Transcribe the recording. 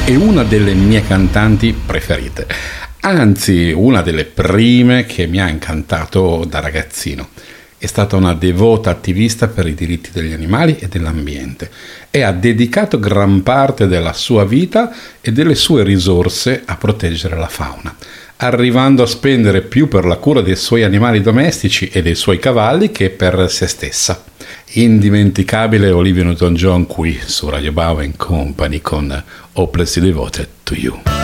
è una delle mie cantanti preferite, anzi una delle prime che mi ha incantato da ragazzino. È stata una devota attivista per i diritti degli animali e dell'ambiente e ha dedicato gran parte della sua vita e delle sue risorse a proteggere la fauna, arrivando a spendere più per la cura dei suoi animali domestici e dei suoi cavalli che per se stessa. Indimenticabile Olivia Newton-John qui su Radio Bauer Company con Hopelessly Devoted to You.